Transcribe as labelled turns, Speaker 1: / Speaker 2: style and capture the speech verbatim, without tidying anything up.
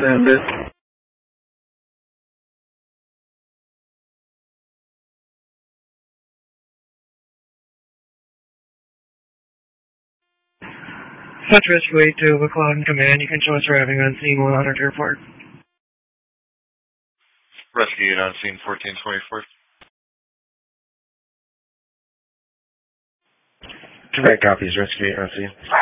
Speaker 1: Send it.
Speaker 2: Such Rescue eight two, McLeod Command. You can show us driving on scene one hundred Airport.
Speaker 3: Rescue eight on scene fourteen twenty-four.
Speaker 1: Direct copies, Rescue eight on scene.